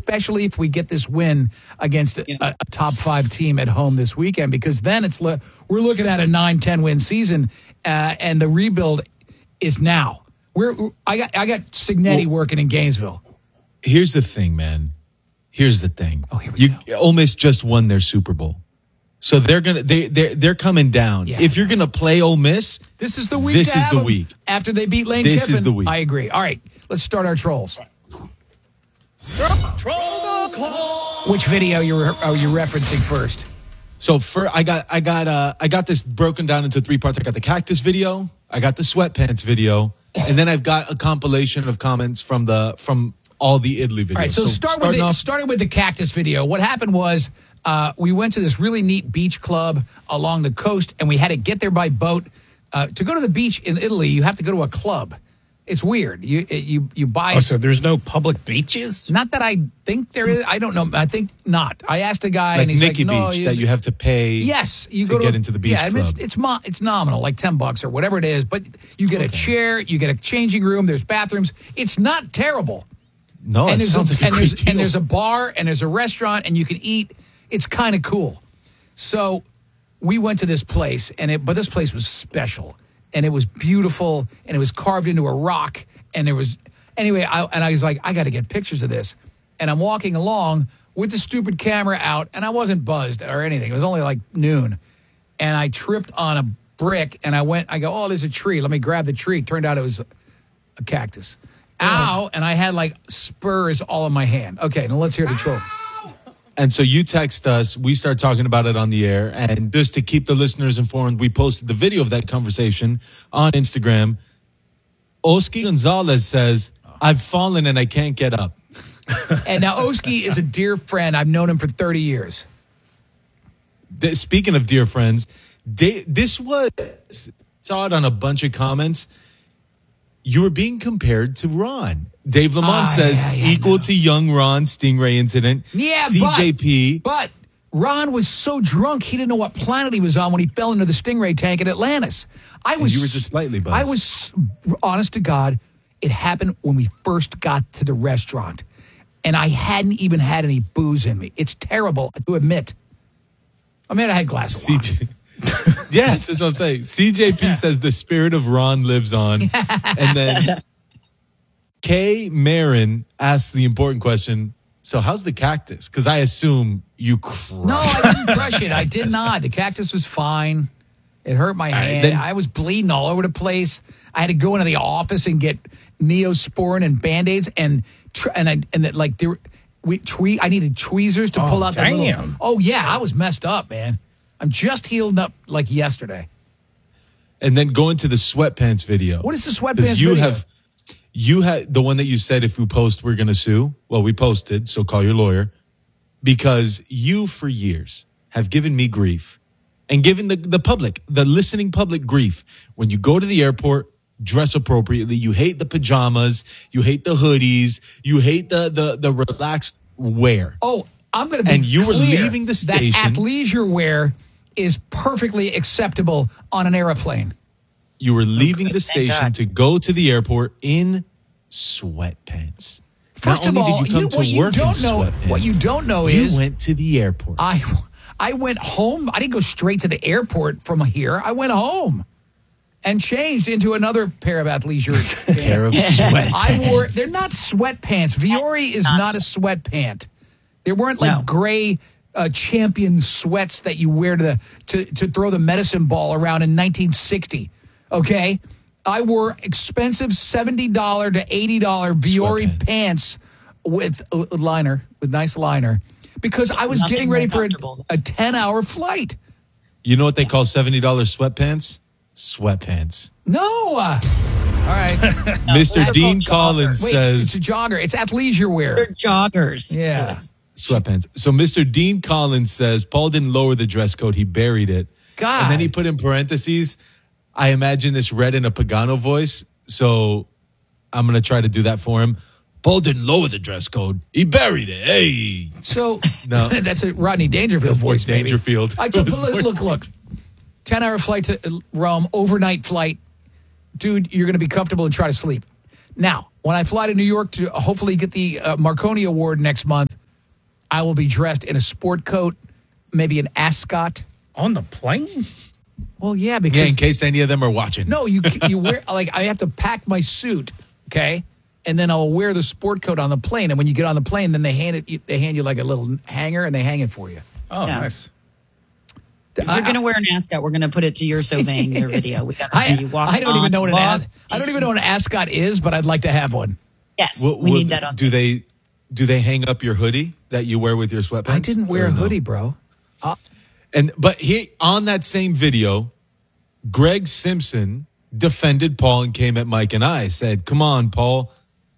especially if we get this win against a top 5 team at home this weekend, because then we're looking at a 9-10 win season, and the rebuild is now. I got Signetti working in Gainesville. Here's the thing, man. Here's the thing. Oh, here we go. Ole Miss just won their Super Bowl. So they're coming down. Yeah, if you're gonna play Ole Miss, this is the week. This is the week after they beat Lane This Kiffin. is the week. I agree. All right, let's start our trolls. Troll call. Which video are you referencing first? So I got this broken down into 3 parts. I got the cactus video, I got the sweatpants video, and then I've got a compilation of comments from all the Italy videos. All right, so starting with the cactus video. What happened was we went to this really neat beach club along the coast, and we had to get there by boat. To go to the beach in Italy, you have to go to a club. It's weird. You buy. Oh, so there's no public beaches? Not that I think there is. I don't know. I think not. I asked a guy, like and he's Nikki like, "No, Beach that you have to pay." Yes, you to go get into the beach club. It's nominal, like $10 or whatever it is. But you get a chair, you get a changing room. There's bathrooms. It's not terrible. No, it sounds like a great deal. And there's a bar and there's a restaurant and you can eat. It's kind of cool. So we went to this place, but this place was special. And it was beautiful, and it was carved into a rock. And there was, anyway, I was like, I got to get pictures of this. And I'm walking along with the stupid camera out, and I wasn't buzzed or anything. It was only like noon. And I tripped on a brick, and I go, oh, there's a tree. Let me grab the tree. Turned out it was a cactus. Ow, and I had like spurs all in my hand. Okay, now let's hear the troll. And so you text us, we start talking about it on the air, and just to keep the listeners informed, we posted the video of that conversation on Instagram. Oski Gonzalez says, I've fallen and I can't get up. And now Oski is a dear friend. I've known him for 30 years. Speaking of dear friends, saw it on a bunch of comments. You were being compared to Ron. Dave Lamont says equal to young Ron Stingray incident. Yeah, CJP. But Ron was so drunk he didn't know what planet he was on when he fell into the Stingray tank at Atlantis. You were just slightly buzzed. I was, honest to God, it happened when we first got to the restaurant. And I hadn't even had any booze in me. It's terrible to admit. I mean, I had a glass of wine. Yes, that's what I'm saying. CJP says the spirit of Ron lives on. And then Kay Marin asks the important question, so how's the cactus? Because I assume you crushed. No, I didn't crush it. I did not. The cactus was fine. It hurt my hand. I was bleeding all over the place. I had to go into the office and get Neosporin and Band-Aids I needed tweezers to pull out the little. Oh, yeah, I was messed up, man. I'm just healed up like yesterday. And then going to the sweatpants video. What is the sweatpants video? You had the one that you said if we post, we're going to sue. Well, we posted, so call your lawyer. Because you, for years, have given me grief and given the public, the listening public grief. When you go to the airport, dress appropriately. You hate the pajamas. You hate the hoodies. You hate the relaxed wear. Oh, I'm going to be And you were clear leaving the station. That athleisure wear is perfectly acceptable on an airplane. You were leaving the station to go to the airport in sweatpants. First of all, what you don't know is you went to the airport. I went home. I didn't go straight to the airport from here. I went home and changed into another pair of athleisure pair of sweatpants. They're not sweatpants. Viore is not a sweatpant. They weren't like gray champion sweats that you wear to throw the medicine ball around in 1960. Okay, I wore expensive $70 to $80 Viore pants with nice liner because I was getting ready for a 10-hour flight. You know what they call $70 sweatpants? Sweatpants. No. All right. Mr. Dean Collins says it's a jogger. It's athleisure wear. They're joggers. Yeah. Sweatpants. So Mr. Dean Collins says Paul didn't lower the dress code. He buried it. God. And then he put in parentheses, I imagine this read in a Pagano voice. So I'm going to try to do that for him. Paul didn't lower the dress code. He buried it. Hey. So that's a Rodney Dangerfield voice. Dangerfield. I took look. 10-hour flight to Rome, overnight flight. Dude, you're going to be comfortable and try to sleep. Now, when I fly to New York to hopefully get the Marconi Award next month, I will be dressed in a sport coat, maybe an ascot. On the plane? Well, yeah, Yeah, because in case any of them are watching. no, you wear like I have to pack my suit, okay, and then I'll wear the sport coat on the plane. And when you get on the plane, then they hand you like a little hanger and they hang it for you. Oh, Yeah. nice. If you're going to wear an ascot, we're going to put it to your so vain, your video. We got to see you walk. I don't even know what I don't even know what an ascot is, but I'd like to have one. Yes, Well, we need that on. Do they hang up your hoodie that you wear with your sweatpants? I didn't wear Or a no? hoodie, bro. But he on that same video, Greg Simpson defended Paul and came at Mike and I said, "Come on, Paul.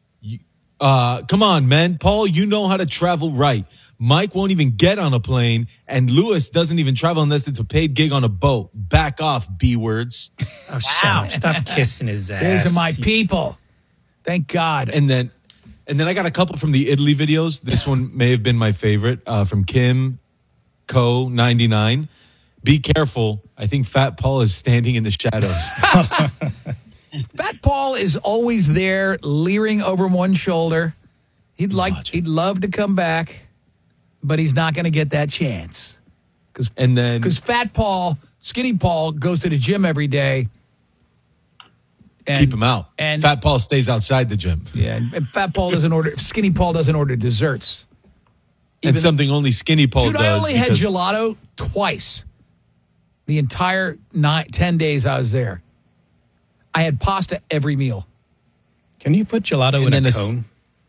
Come on, man. Paul, you know how to travel right. Mike won't even get on a plane, and Lewis doesn't even travel unless it's a paid gig on a boat. Back off, B words." Oh, shut up. Stop kissing his ass. These are my people. Thank God. And then I got a couple from the Italy videos. This one may have been my favorite from Kim Co 99. Be careful. I think Fat Paul is standing in the shadows. Fat Paul is always there, leering over one shoulder. He'd watching. love to come back, but he's not going to get that chance. And then Because Fat Paul, Skinny Paul, goes to the gym every day. And, keep him out. And Fat Paul stays outside the gym. yeah, and Fat Paul doesn't order. Skinny Paul doesn't order desserts. And something only Skinny Paul Dude, does. I only had because- gelato twice. The entire 10 days I was there. I had pasta every meal. Can you put gelato And in then a this- cone?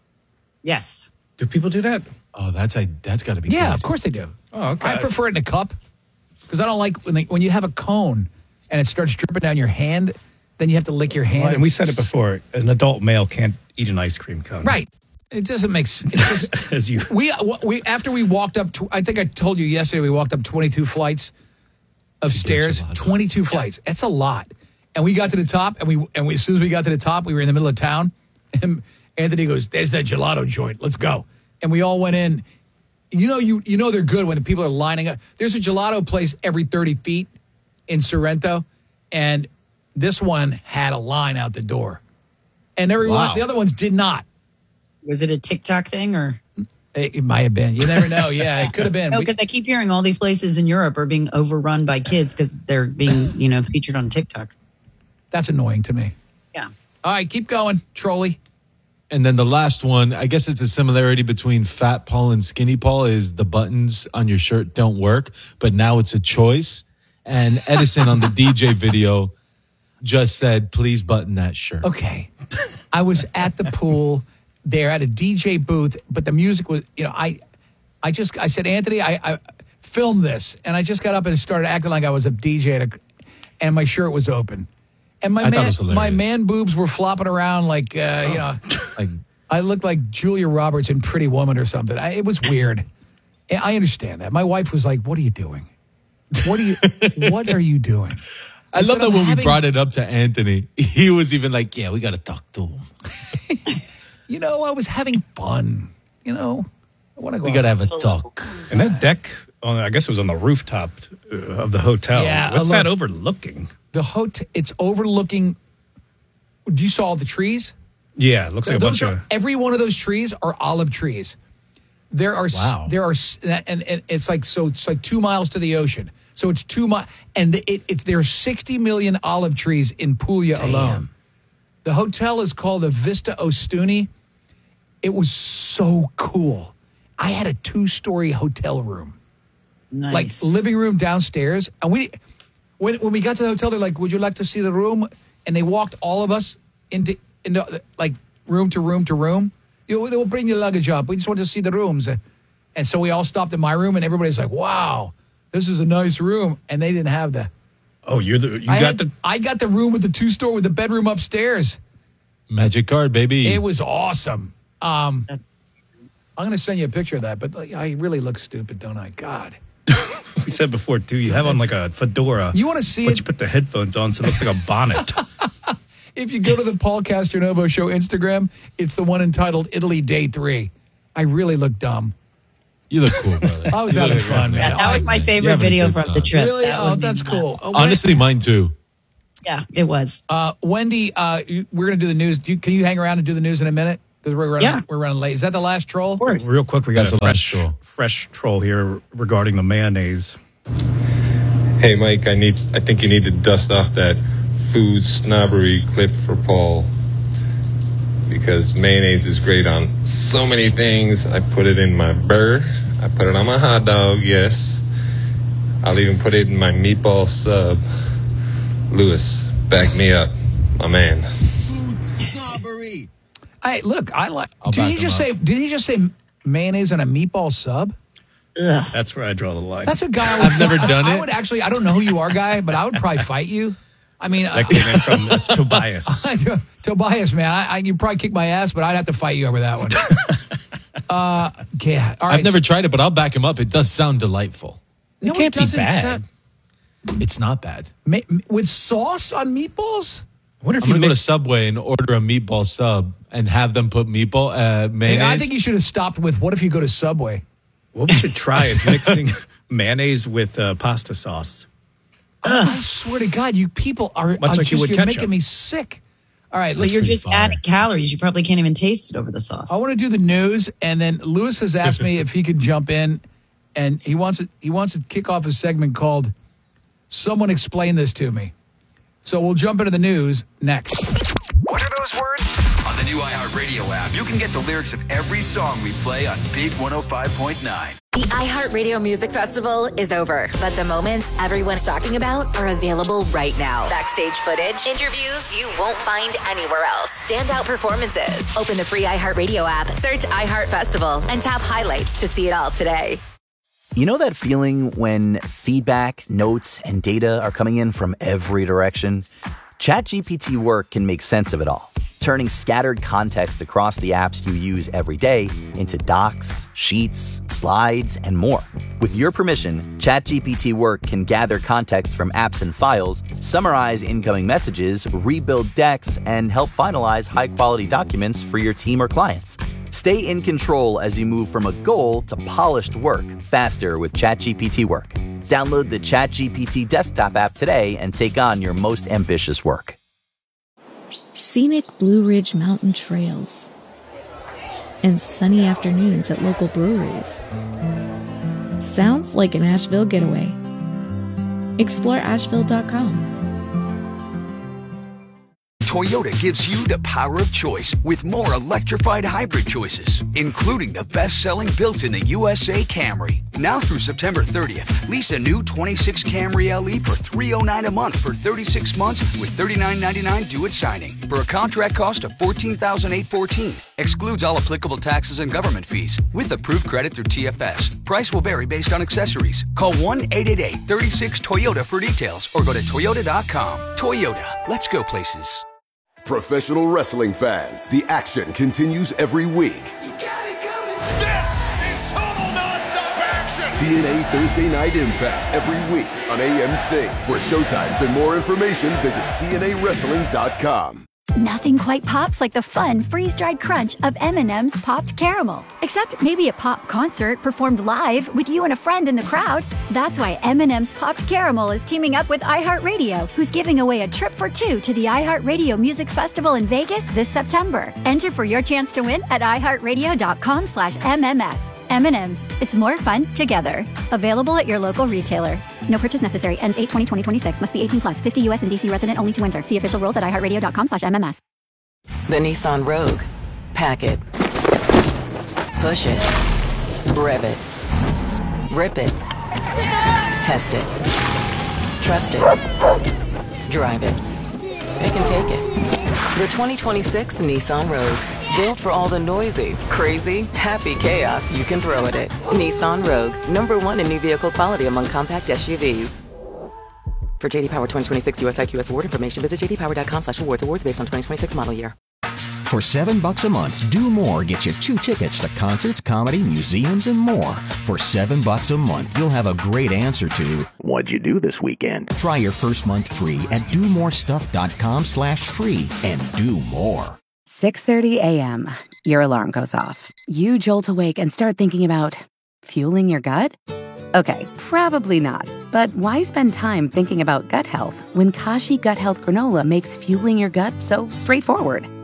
Yes. Do people do that? Oh, that's got to be Yeah, good. of course they do. Oh, okay. I prefer it in a cup because I don't like when you have a cone and it starts dripping down your hand. Then you have to lick your hand. Well, and we said it before. An adult male can't eat an ice cream cone. right. It doesn't make sense. As you. we after we walked up. I think I told you yesterday. We walked up 22 flights of To get stairs. gelato. 22 flights. That's a lot. And we got to the top, and we as soon as we got to the top, we were in the middle of town. And Anthony goes, "There's that gelato joint. Let's go." And we all went in. You know they're good when the people are lining up. There's a gelato place every 30 feet in Sorrento, and this one had a line out the door, and Wow. the other ones did not. Was it a TikTok thing or? It might have been. You never know. Yeah, it could have been. No, because I keep hearing all these places in Europe are being overrun by kids because they're being, featured on TikTok. That's annoying to me. Yeah. All right, keep going, trolley. And then the last one, I guess it's a similarity between Fat Paul and Skinny Paul, is the buttons on your shirt don't work, but now it's a choice. And Edison on the DJ video just said, "Please button that shirt." Okay. I was at the pool. They're at a DJ booth, but the music was, I said, Anthony, I filmed this. And I just got up and started acting like I was a DJ and my shirt was open. And I thought it was hilarious. my man boobs were flopping around like, Like, I looked like Julia Roberts in Pretty Woman or something. It was weird. I understand that. My wife was like, "What are you doing? What are you doing?" I love said, that "I'm when we having- brought it up to Anthony, he was even like, "Yeah, we got to talk to him. I was having fun. I want to go. We got to have a talk." And that deck, I guess it was on the rooftop of the hotel. Yeah, What's that look. overlooking? The hotel. It's overlooking. Do you saw all the trees? Yeah, it looks like a bunch of. Every one of those trees are olive trees. There are Wow. and it's like 2 miles to the ocean. So it's 2 miles, and there's 60 million olive trees in Puglia alone. The hotel is called the Vista Ostuni. It was so cool. I had a 2-story hotel room, Nice. like living room downstairs, and when we got to the hotel, they're like, "Would you like to see the room?" And they walked all of us into like room to room to room. They will bring your luggage up. We just want to see the rooms. And so we all stopped in my room, and everybody's like, "Wow, this is a nice room." And they didn't have the. Oh, I got the room with the 2-story with the bedroom upstairs. Magic card, baby. It was awesome. I'm going to send you a picture of that, but I really look stupid, don't I? God. We said before too. You have on like a fedora. You want to see but it? you put the headphones on, so it looks like a bonnet. If you go to the Paul Castronovo Show Instagram, it's the one entitled Italy Day 3. I really look dumb. You look cool, brother. I was You having look fun, great. man. that was my You're favorite having a video good from time. the trip. Really? That Oh, was that's fun. cool. Honestly, mine too. Yeah, it was. Wendy, we're going to do the news. Can you hang around and do the news in a minute? Because we're running late. Is that the last troll? Of course. Real quick, we got That's a the last troll. fresh troll here regarding the mayonnaise. Hey, Mike, I think you need to dust off that food snobbery clip for Paul. Because mayonnaise is great on so many things. I put it in my burger. I put it on my hot dog, yes. I'll even put it in my meatball sub. Lewis, back me up, my man. Food snobbery. Hey, look, I like. I'll Did back he him just up. say? Did he just say mayonnaise on a meatball sub? Ugh. That's where I draw the line. That's a guy. I've never done I it. would actually. I don't know who you are, guy, but I would probably fight you. I mean, that came in from that's Tobias. Tobias, man, you probably kick my ass, but I'd have to fight you over that one. Yeah, all right. I've never tried it, but I'll back him up. It does sound delightful. No, It can't it be doesn't bad. sound- It's not bad. with sauce on meatballs. I wonder if I'm you going to go to mix, Subway and order a meatball sub and have them put mayonnaise. I think you should have stopped with. What if you go to Subway? what we should try is mixing mayonnaise with pasta sauce. I swear to God, you people are Much like you would you're ketchup. making me sick. All right, But let's. you're pretty just fire. adding calories. You probably can't even taste it over the sauce. I want to do the news, and then Lewis has asked me if he could jump in, and he wants to kick off a segment called "Someone Explain This to Me." So we'll jump into the news next. What are those words? On the new iHeartRadio app, you can get the lyrics of every song we play on Big 105.9. The iHeartRadio Music Festival is over, but the moments everyone's talking about are available right now. Backstage footage, interviews you won't find anywhere else, standout performances. Open the free iHeartRadio app, search iHeart Festival, and tap highlights to see it all today. You know that feeling when feedback, notes, and data are coming in from every direction? ChatGPT Work can make sense of it all, turning scattered context across the apps you use every day into docs, sheets, slides, and more. With your permission, ChatGPT Work can gather context from apps and files, summarize incoming messages, rebuild decks, and help finalize high-quality documents for your team or clients. Stay in control as you move from a goal to polished work faster with ChatGPT Work. Download the ChatGPT desktop app today and take on your most ambitious work. Scenic Blue Ridge Mountain trails and sunny afternoons at local breweries. Sounds like an Asheville getaway. Explore Asheville.com. Toyota gives you the power of choice with more electrified hybrid choices, including the best-selling built-in-the-USA Camry. Now through September 30th, lease a new 26 Camry LE for $309 a month for 36 months with $39.99 due at signing for a contract cost of $14,814. Excludes all applicable taxes and government fees with approved credit through TFS. Price will vary based on accessories. Call 1-888-36-TOYOTA for details or go to Toyota.com. Toyota, let's go places. Professional wrestling fans, the action continues every week. This is total nonstop action. TNA Thursday Night Impact every week on AMC. For showtimes and more information, visit TNAWrestling.com. Nothing quite pops like the fun freeze-dried crunch of M&M's Popped Caramel. Except maybe a pop concert performed live with you and a friend in the crowd. That's why M&M's Popped Caramel is teaming up with iHeartRadio, who's giving away a trip for two to the iHeartRadio Music Festival in Vegas this September. Enter for your chance to win at iHeartRadio.com/MMS. M&M's. It's more fun together. Available at your local retailer. No purchase necessary. Ends 8/20/2026. Must be 18 plus. 50 U.S. and D.C. resident only to enter. See official rules at iHeartRadio.com/MMS. The Nissan Rogue. Pack it. Push it. Rev it. Rip it. Test it. Trust it. Drive it. Pick and take it. The 2026 Nissan Rogue. Built for all the noisy, crazy, happy chaos you can throw at it. Nissan Rogue. #1 in new vehicle quality among compact SUVs. For JD Power 2026 US IQS award information, visit jdpower.com/awards. Awards based on 2026 model year. For $7 a month, Do More gets you 2 tickets to concerts, comedy, museums, and more. For $7 a month, you'll have a great answer to, what'd you do this weekend? Try your first month free at domorestuff.com/free and do more. 6:30 a.m. Your alarm goes off. You jolt awake and start thinking about fueling your gut? Okay, probably not. But why spend time thinking about gut health when Kashi Gut Health Granola makes fueling your gut so straightforward?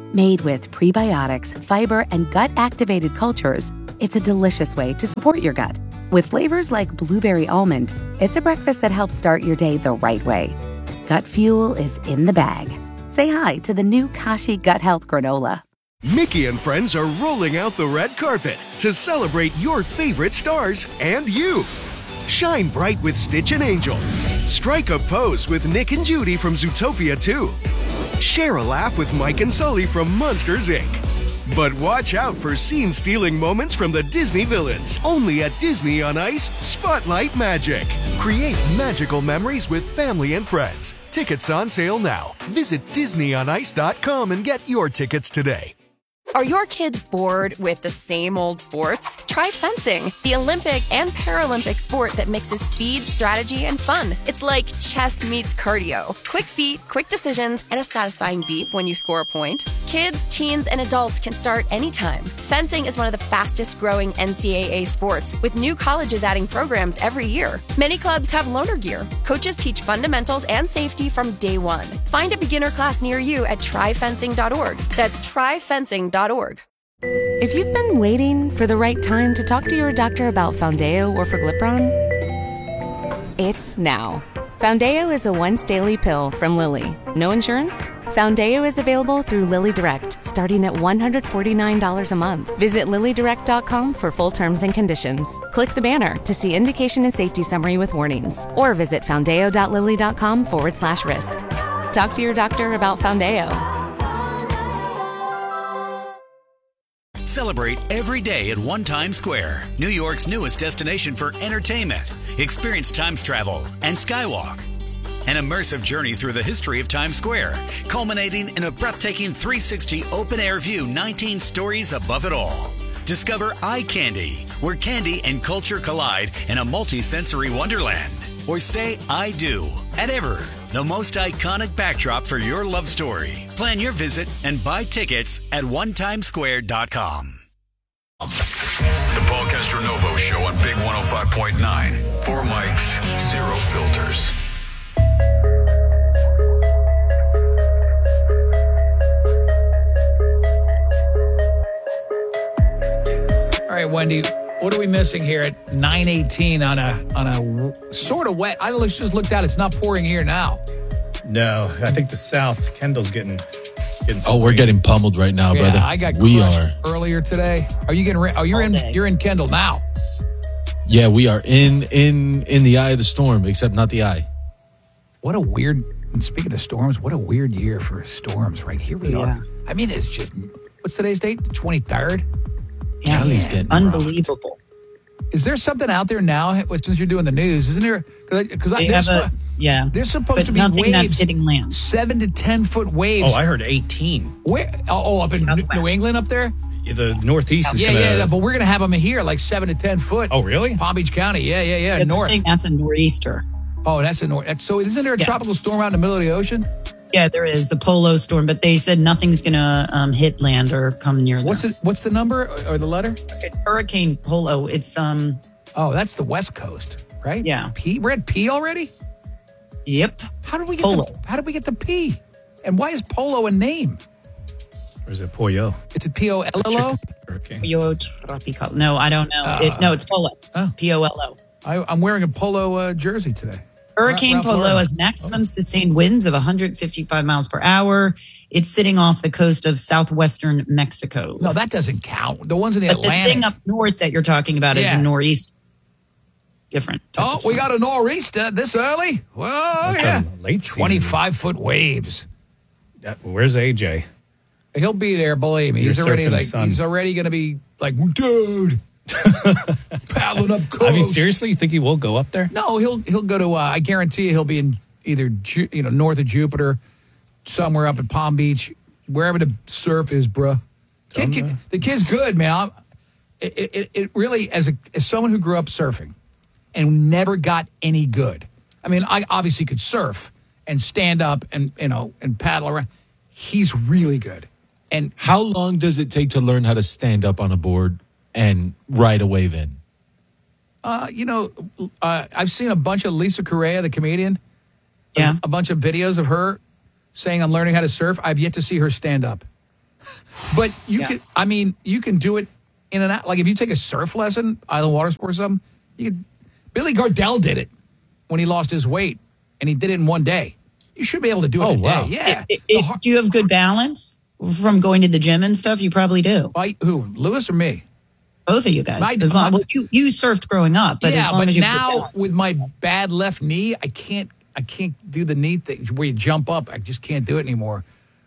Made with prebiotics, fiber, and gut-activated cultures, it's a delicious way to support your gut. With flavors like blueberry almond, it's a breakfast that helps start your day the right way. Gut Fuel is in the bag. Say hi to the new Kashi Gut Health Granola. Mickey and friends are rolling out the red carpet to celebrate your favorite stars and you. Shine bright with Stitch and Angel. Strike a pose with Nick and Judy from Zootopia 2. Share a laugh with Mike and Sully from Monsters, Inc. But watch out for scene-stealing moments from the Disney villains. Only at Disney on Ice Spotlight Magic. Create magical memories with family and friends. Tickets on sale now. Visit DisneyOnIce.com and get your tickets today. Are your kids bored with the same old sports? Try fencing, the Olympic and Paralympic sport that mixes speed, strategy, and fun. It's like chess meets cardio. Quick feet, quick decisions, and a satisfying beep when you score a point. Kids, teens, and adults can start anytime. Fencing is one of the fastest growing NCAA sports, with new colleges adding programs every year. Many clubs have loaner gear. Coaches teach fundamentals and safety from day one. Find a beginner class near you at tryfencing.org. That's tryfencing.org. If you've been waiting for the right time to talk to your doctor about Foundeo or Forglipron, it's now. Foundeo is a once-daily pill from Lilly. No insurance? Foundeo is available through Lilly Direct, starting at $149 a month. Visit LillyDirect.com for full terms and conditions. Click the banner to see indication and safety summary with warnings, or visit foundeo.lilly.com/risk. Talk to your doctor about Foundeo. Celebrate every day at One Times Square, New York's newest destination for entertainment. Experience Times travel and Skywalk. An immersive journey through the history of Times Square, culminating in a breathtaking 360 open-air view 19 stories above it all. Discover Eye Candy, where candy and culture collide in a multi-sensory wonderland. Or say I do at Ever, the most iconic backdrop for your love story. Plan your visit and buy tickets at onetimesquare.com. The Paul Castronovo Show on Big 105.9. 4 mics, 0 filters. All right, Wendy, what are we missing here at 9:18 on a sort of wet? I just looked out. It's not pouring here now. No, I think the South, Kendall's getting Oh, we're getting pummeled right now, Yeah, brother. I got we crushed are. earlier today. Are you getting? You're in Kendall now. Yeah, we are in the eye of the storm, except not the eye. What a weird. And speaking of storms, what a weird year for storms. Right here we are. I mean, it's just. What's today's date? 23rd. Yeah, unbelievable. Is there something out there now? Since you're doing the news, isn't there? Because there's supposed to be waves that's hitting land. 7 to 10 foot waves. Oh, I heard 18. Where? Oh, up in New England, up there. The Northeast is yeah, but we're gonna have them here, like 7 to 10 foot. Oh, really? Palm Beach County. Yeah. North. That's a nor'easter. Oh, that's a north. So isn't there a tropical storm out in the middle of the ocean? Yeah, there is the Polo storm, but they said nothing's gonna hit land or come near. What's the number or the letter? It's Hurricane Polo. It's Oh, that's the West Coast, right? Yeah. P. We're at P already. Yep. How did we get Polo? How did we get to P? And why is Polo a name? Or is it Pollo? It's a P-O-L-L-O? Pollo Tropical. No, I don't know. It's Polo. P-O-L-O. I'm wearing a Polo jersey today. Hurricane Ralph Polo Lauren. has maximum sustained winds of 155 miles per hour. It's sitting off the coast of southwestern Mexico. No, that doesn't count. The ones in the But Atlantic. the thing up north that you're talking about is a nor'east. Different. Oh, we got a nor'easter this early? Well, yeah. Late 25-foot waves. Where's AJ? He'll be there, believe me. You're He's already surfing the sun. he's already going to be like, dude, paddling up coast. I mean, seriously, you think he will go up there? No, he'll go to. I guarantee you, he'll be in either north of Jupiter, somewhere up at Palm Beach, wherever the surf is, bruh. The kid's good, man. It really, as someone who grew up surfing and never got any good. I mean, I obviously could surf and stand up and and paddle around. He's really good. And how long does it take to learn how to stand up on a board and ride a wave in? I've seen a bunch of Lisa Correa, the comedian. Yeah. A bunch of videos of her saying, I'm learning how to surf. I've yet to see her stand up. But you can do it in and out. Like if you take a surf lesson, Island Water Sports or something, Billy Gardell did it when he lost his weight, and he did it in one day. You should be able to do it in a day. Yeah. Do you have good balance from going to the gym and stuff? You probably do. Who, Lewis or me? Both of you guys. You surfed growing up, but as long as you now with my bad left knee, I can't do the knee thing where you jump up. I just can't do it anymore.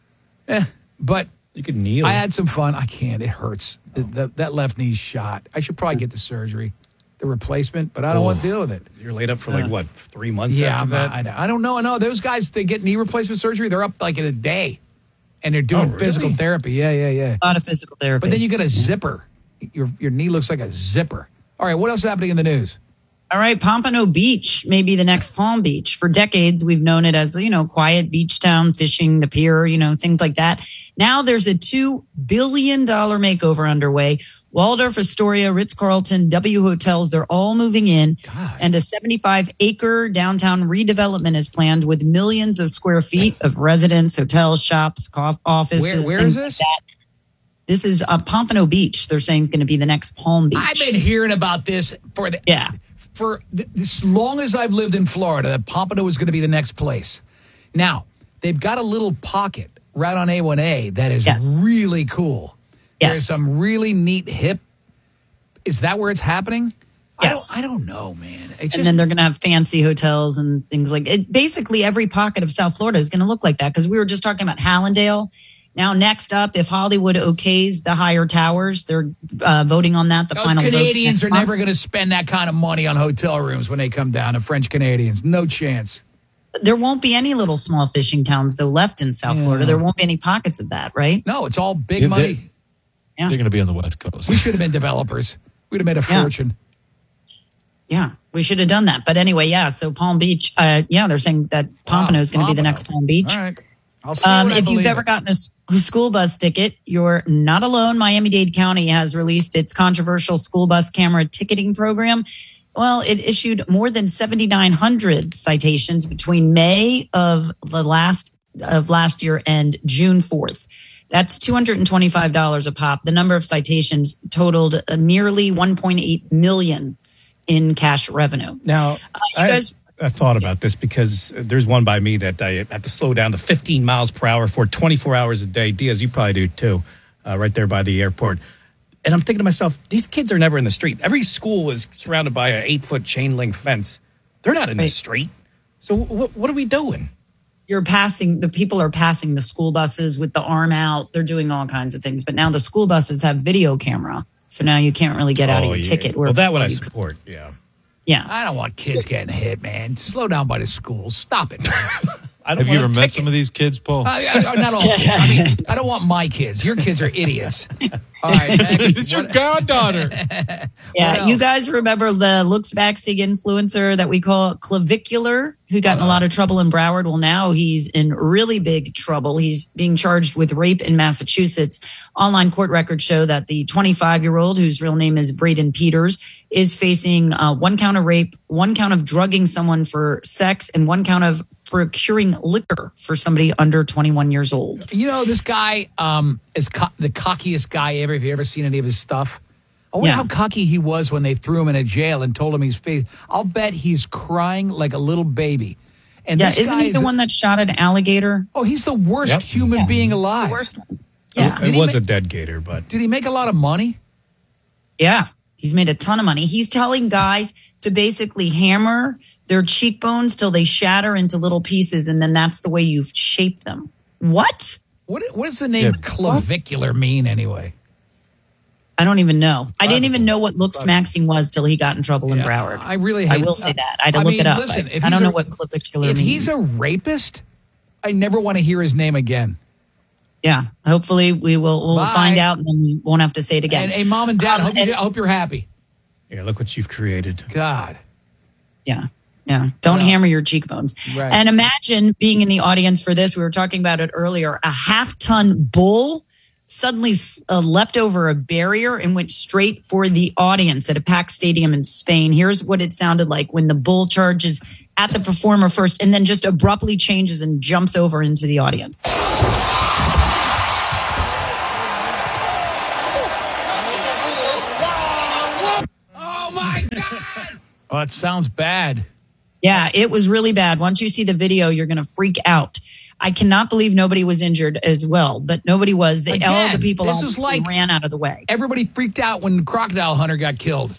But you could kneel. I had some fun. I can't. It hurts. That left knee's shot. I should probably get the surgery, the replacement, but I don't want to deal with it. You're laid up for 3 months after that? I don't know. I know those guys, they get knee replacement surgery, they're up like in a day, and they're doing physical therapy. Yeah. A lot of physical therapy. But then you get a zipper. Your knee looks like a zipper. All right, what else is happening in the news? All right, Pompano Beach may be the next Palm Beach. For decades, we've known it as, quiet beach town, fishing, the pier, things like that. Now there's a $2 billion makeover underway. Waldorf, Astoria, Ritz-Carlton, W Hotels, they're all moving in. God. And a 75-acre downtown redevelopment is planned with millions of square feet of residence, hotels, shops, offices. Where is this? Like that. This is Pompano Beach. They're saying it's going to be the next Palm Beach. I've been hearing about this for as long as I've lived in Florida, that Pompano is going to be the next place. Now, they've got a little pocket right on A1A that is really cool. Yes. There's some really neat hip. Is that where it's happening? Yes. I don't know, man. Then they're going to have fancy hotels and things like it. Basically, every pocket of South Florida is going to look like that because we were just talking about Hallandale. Now, next up, if Hollywood okays the higher towers, they're voting on that. Those Canadians are never going to spend that kind of money on hotel rooms when they come down. The French Canadians, no chance. There won't be any little small fishing towns, though, left in South Florida. There won't be any pockets of that, right? No, it's all big money. They're going to be on the West Coast. We should have been developers. We'd have made a fortune. Yeah, we should have done that. But anyway, so Palm Beach, they're saying that Pompano is going to be the next Palm Beach. All right. I'll see if you've ever gotten a school bus ticket, you're not alone. Miami-Dade County has released its controversial school bus camera ticketing program. Well, it issued more than 7,900 citations between May of last year and June 4th. That's $225 a pop. The number of citations totaled nearly 1.8 million in cash revenue. Now, I thought about this because there's one by me that I have to slow down to 15 miles per hour for 24 hours a day. Diaz, you probably do too, right there by the airport. And I'm thinking to myself, these kids are never in the street. Every school is surrounded by an 8-foot chain link fence. They're not in the street. So what are we doing? The people are passing the school buses with the arm out. They're doing all kinds of things. But now the school buses have video camera. So now you can't really get out of your ticket. Well, that one I support, yeah. Yeah. I don't want kids getting hit, man. Slow down by the schools. Stop it, man. Have you ever met some of these kids, Paul? Not all kids. I mean, I don't want my kids. Your kids are idiots. All right, next. It's your goddaughter. Yeah, you guys remember the Looks Vaxing influencer that we call Clavicular, who got in a lot of trouble in Broward? Well, now he's in really big trouble. He's being charged with rape in Massachusetts. Online court records show that the 25-year-old, whose real name is Braden Peters, is facing 1 count of rape, 1 count of drugging someone for sex, and 1 count of procuring liquor for somebody under 21 years old. You know, this guy is the cockiest guy ever. Have you ever seen any of his stuff? I wonder how cocky he was when they threw him in a jail and told him he's fake. I'll bet he's crying like a little baby. And this isn't guy he the one that shot an alligator? Oh, he's the worst human being alive. The worst one. Yeah. It was a dead gator, but... Did he make a lot of money? Yeah. He's made a ton of money. He's telling guys to basically hammer their cheekbones till they shatter into little pieces, and then that's the way you shape them. What? What does the name clavicular mean anyway? I don't even know. I didn't even know what Looks Maxing was till he got in trouble in Broward. I really I will say that. I had to look it up. Listen, I don't know what clavicular means. If he's a rapist, I never want to hear his name again. Yeah. Hopefully we'll find out and then we won't have to say it again. And hey, Mom and Dad, I hope you're happy. Yeah, look what you've created. God. Yeah. Yeah. Don't hammer your cheekbones. Right. And imagine being in the audience for this. We were talking about it earlier. A 1/2-ton bull suddenly leapt over a barrier and went straight for the audience at a packed stadium in Spain. Here's what it sounded like when the bull charges at the performer first and then just abruptly changes and jumps over into the audience. Oh, it sounds bad. Yeah, it was really bad. Once you see the video, you're going to freak out. I cannot believe nobody was injured as well, but nobody was. All the people ran out of the way. Everybody freaked out when the crocodile hunter got killed.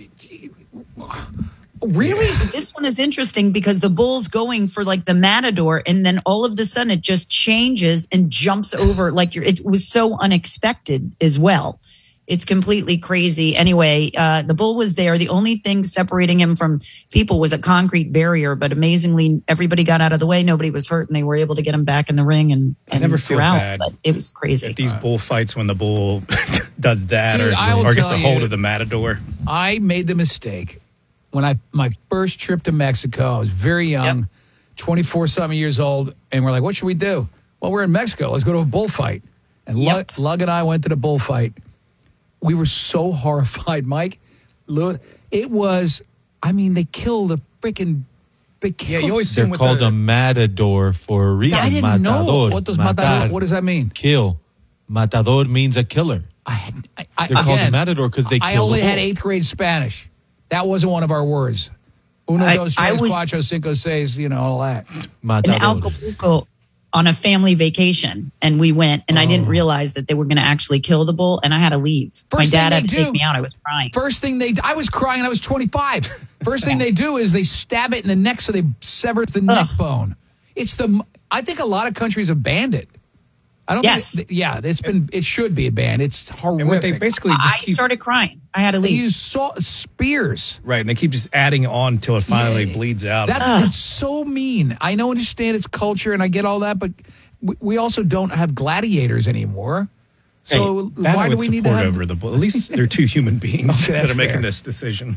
Really? This one is interesting because the bull's going for like the matador, and then all of a sudden it just changes and jumps over. It was so unexpected as well. It's completely crazy. Anyway, the bull was there. The only thing separating him from people was a concrete barrier, but amazingly, everybody got out of the way. Nobody was hurt, and they were able to get him back in the ring and I never feel bad. But it was crazy. At these bullfights when the bull does that Dude, or gets a hold of the matador. I made the mistake when my first trip to Mexico. I was very young, 24-something years old, and we're like, what should we do? Well, we're in Mexico. Let's go to a bullfight. And Lug and I went to the bullfight. We were so horrified, Mike. It was, they killed a freaking... They're called a matador for a reason. I didn't know. What does matador? What does that mean? Kill. Matador means a killer. They're called a matador because they kill. I only had 8th grade Spanish. That wasn't one of our words. Uno, dos, tres, cuatro, cinco, seis, all that. Matador. In Acapulco on a family vacation, and we went, and I didn't realize that they were going to actually kill the bull, and I had to leave. My dad had to take me out. I was crying. I was crying, and I was 25. First thing they do is they stab it in the neck, so they sever the neck bone. I think a lot of countries have banned it. I don't think it should be banned. It's horrific. And what they basically I started crying. I had to leave. They use spears. Right, and they keep just adding on until it finally bleeds out. That's so mean. I understand it's culture, and I get all that, but we also don't have gladiators anymore. So why do we need to have... over the bull? At least they're two human beings that are making this decision.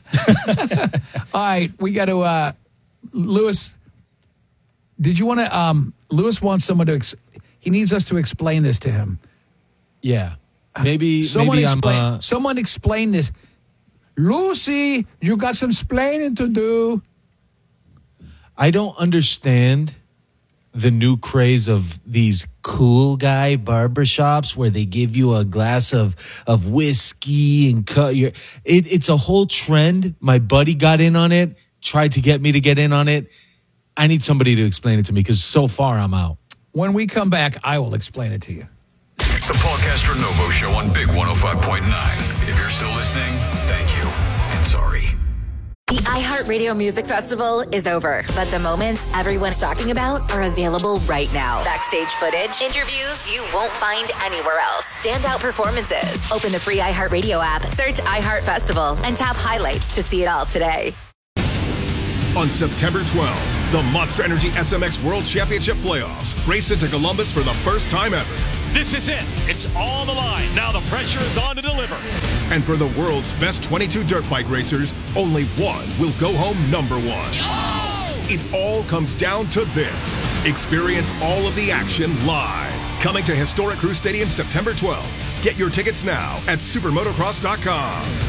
All right, we got to... Lewis, did you want to... Lewis wants someone to... He needs us to explain this to him. Yeah. Someone explain this. Lucy, you got some splaining to do. I don't understand the new craze of these cool guy barbershops where they give you a glass of whiskey and cut your... It's a whole trend. My buddy got in on it, tried to get me to get in on it. I need somebody to explain it to me because so far I'm out. When we come back, I will explain it to you. The Paul Castronovo Show on Big 105.9. If you're still listening, thank you and sorry. The iHeartRadio Music Festival is over, but the moments everyone's talking about are available right now. Backstage footage, interviews you won't find anywhere else, standout performances. Open the free iHeartRadio app, search iHeart Festival, and tap highlights to see it all today. On September 12th, the Monster Energy SMX World Championship Playoffs race into Columbus for the first time ever. This is it. It's on the line. Now the pressure is on to deliver. And for the world's best 22 dirt bike racers, only one will go home number one. Oh! It all comes down to this. Experience all of the action live. Coming to Historic Crew Stadium September 12th. Get your tickets now at supermotocross.com.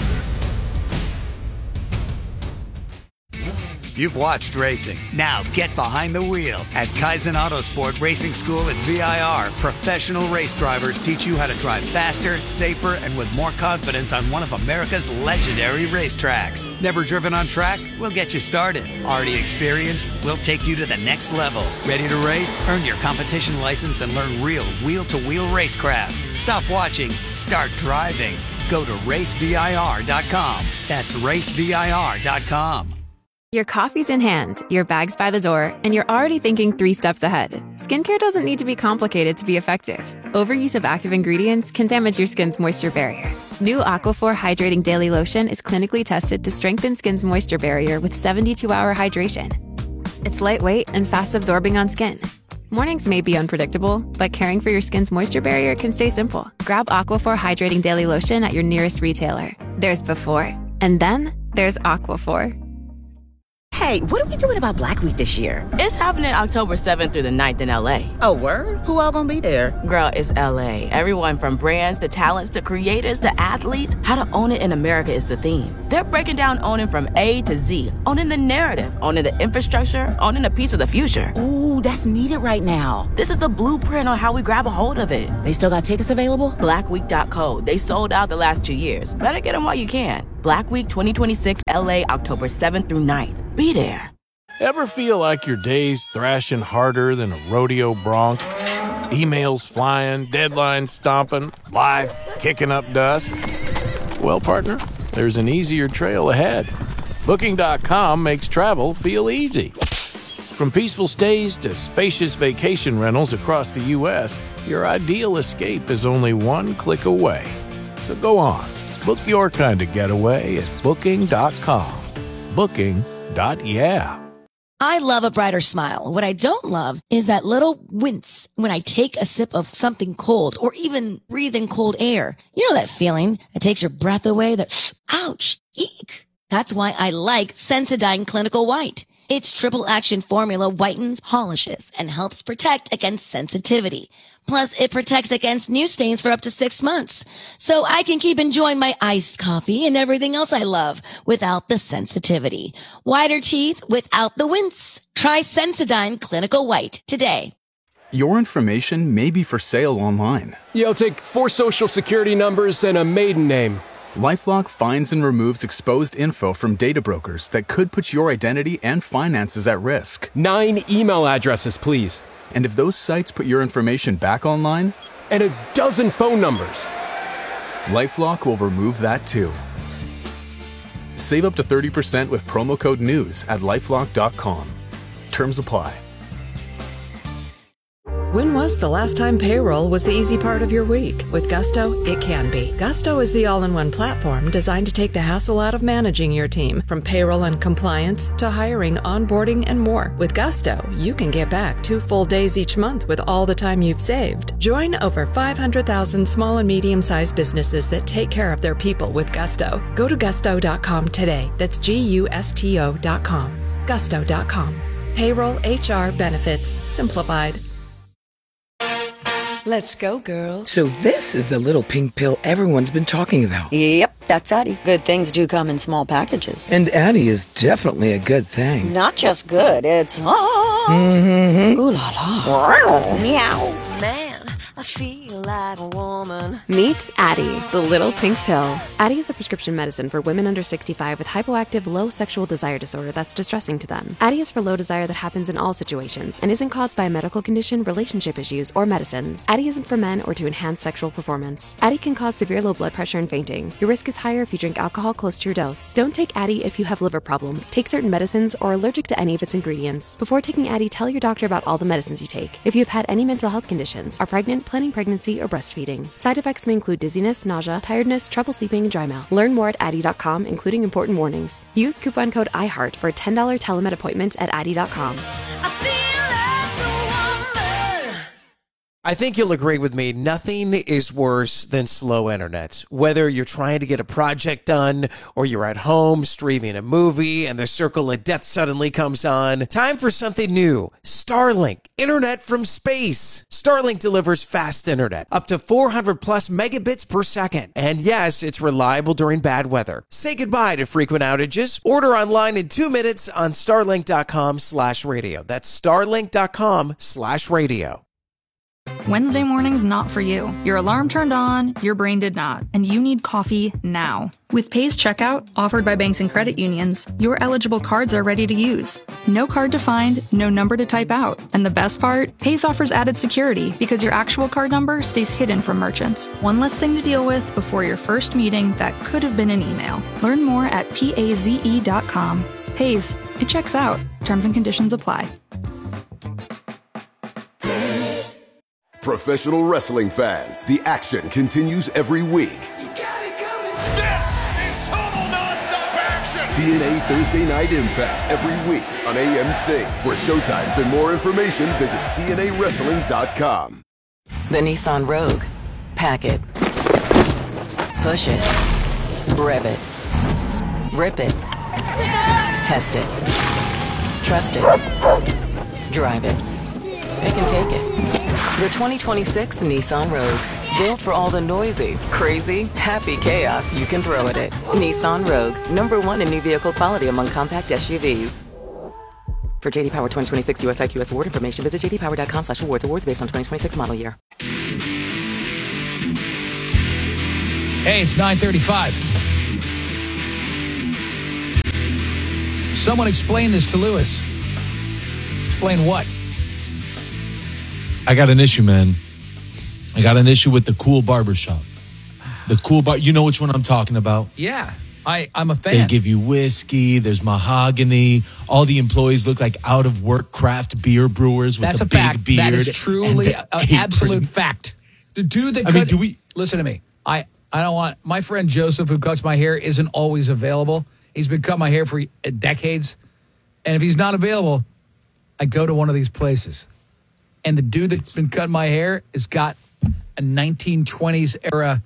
You've watched racing. Now get behind the wheel. At Kaizen Autosport Racing School at VIR, professional race drivers teach you how to drive faster, safer, and with more confidence on one of America's legendary racetracks. Never driven on track? We'll get you started. Already experienced? We'll take you to the next level. Ready to race? Earn your competition license and learn real wheel-to-wheel racecraft. Stop watching. Start driving. Go to racevir.com. That's racevir.com. Your coffee's in hand, your bag's by the door, and you're already thinking 3 steps ahead. Skincare doesn't need to be complicated to be effective. Overuse of active ingredients can damage your skin's moisture barrier. New Aquaphor Hydrating Daily Lotion is clinically tested to strengthen skin's moisture barrier with 72-hour hydration. It's lightweight and fast-absorbing on skin. Mornings may be unpredictable, but caring for your skin's moisture barrier can stay simple. Grab Aquaphor Hydrating Daily Lotion at your nearest retailer. There's before, and then there's Aquaphor. Hey, what are we doing about Black Week this year? It's happening October 7th through the 9th in LA. Oh, word? Who all gonna be there? Girl, it's LA. Everyone from brands to talents to creators to athletes. How to own it in America is the theme. They're breaking down owning from A to Z. Owning the narrative, owning the infrastructure, owning a piece of the future. Ooh, that's needed right now. This is the blueprint on how we grab a hold of it. They still got tickets available? Blackweek.co. They sold out the last 2 years. Better get them while you can. Black Week 2026 LA, October 7th through 9th. Be there. Ever feel like your day's thrashing harder than a rodeo bronc? Emails flying, deadlines stomping, life kicking up dust? Well, partner, there's an easier trail ahead. Booking.com makes travel feel easy. From peaceful stays to spacious vacation rentals across the U.S., your ideal escape is only one click away. So go on, book your kind of getaway at Booking.com. Booking.yeah. I love a brighter smile. What I don't love is that little wince when I take a sip of something cold or even breathe in cold air. You know that feeling that takes your breath away, that ouch, eek. That's why I like Sensodyne Clinical White. Its triple action formula whitens, polishes, and helps protect against sensitivity. Plus, it protects against new stains for up to 6 months. So I can keep enjoying my iced coffee and everything else I love without the sensitivity. Whiter teeth without the wince. Try Sensodyne Clinical White today. Your information may be for sale online. Yeah, I'll take 4 social security numbers and a maiden name. LifeLock finds and removes exposed info from data brokers that could put your identity and finances at risk. 9 email addresses, please. And if those sites put your information back online? And a dozen phone numbers. LifeLock will remove that too. Save up to 30% with promo code NEWS at LifeLock.com. Terms apply. When was the last time payroll was the easy part of your week? With Gusto, it can be. Gusto is the all-in-one platform designed to take the hassle out of managing your team, from payroll and compliance to hiring, onboarding, and more. With Gusto, you can get back 2 full days each month with all the time you've saved. Join over 500,000 small and medium-sized businesses that take care of their people with Gusto. Go to gusto.com today. That's GUSTO.com. Gusto.com. Payroll, HR, benefits, simplified. Let's go, girls. So this is the little pink pill everyone's been talking about. Yep, that's Addie. Good things do come in small packages. And Addie is definitely a good thing. Not just good, it's ooh la la. Meow. Man, I feel like a woman. Meet Addie, the little pink pill. Addie is a prescription medicine for women under 65 with hypoactive low sexual desire disorder that's distressing to them. Addie is for low desire that happens in all situations and isn't caused by a medical condition, relationship issues, or medicines. Addie isn't for men or to enhance sexual performance. Addie can cause severe low blood pressure and fainting. Your risk is higher if you drink alcohol close to your dose. Don't take Addie if you have liver problems, take certain medicines, or are allergic to any of its ingredients. Before taking Addie, tell your doctor about all the medicines you take. If you have had any mental health conditions, are pregnant, planning pregnancy, or breastfeeding. Side effects may include dizziness, nausea, tiredness, trouble sleeping, and dry mouth. Learn more at Addie.com, including important warnings. Use coupon code IHEART for a $10 telemed appointment at Addie.com. I think you'll agree with me, nothing is worse than slow internet. Whether you're trying to get a project done or you're at home streaming a movie and the circle of death suddenly comes on, time for something new. Starlink, internet from space. Starlink delivers fast internet, up to 400 plus megabits per second. And yes, it's reliable during bad weather. Say goodbye to frequent outages. Order online in 2 minutes on starlink.com/radio. That's starlink.com/radio. Wednesday morning's not for you. Your alarm turned on, your brain did not, and you need coffee now. With Pay's checkout, offered by banks and credit unions, your eligible cards are ready to use. No card to find, no number to type out. And the best part, Pay's offers added security because your actual card number stays hidden from merchants. One less thing to deal with before your first meeting that could have been an email. Learn more at PAZE.com. Pay's, it checks out. Terms and conditions apply. Professional wrestling fans, the action continues every week. This is total nonstop action. TNA Thursday Night Impact every week on AMC. For showtimes and more information, visit TNAWrestling.com. The Nissan Rogue. Pack it. Push it. Rev it. Rip it. Test it. Trust it. Drive it. It can take it. The 2026 Nissan Rogue. Built for all the noisy, crazy, happy chaos you can throw at it. Nissan Rogue. #1 in new vehicle quality among compact SUVs. For JD Power 2026 US IQS award information, visit jdpower.com/awards. Awards based on 2026 model year. Hey, it's 9:35. Someone explain this to Lewis. Explain what? I got an issue, man. I got an issue with the Cool Barbershop. The Cool Bar. You know which one I'm talking about? Yeah, I'm a fan. They give you whiskey. There's mahogany. All the employees look like out-of-work craft beer brewers with That's a a big fact. beard. That is truly and an the absolute apron. fact. The dude that listen to me. I don't want my friend Joseph, who cuts my hair, isn't always available. He's been cutting my hair for decades, and if he's not available, I go to one of these places. And the dude that's been cutting my hair has got a 1920s era